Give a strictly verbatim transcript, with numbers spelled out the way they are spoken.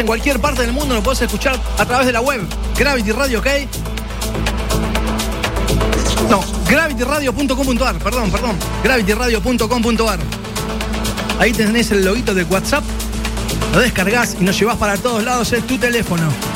En cualquier parte del mundo nos podés escuchar a través de la web Gravity Radio, ¿ok? No, gravity radio punto com punto a r, perdón, perdón. gravity radio punto com punto a r. Ahí tenés el loguito de WhatsApp. Lo descargás y nos llevás para todos lados en tu teléfono.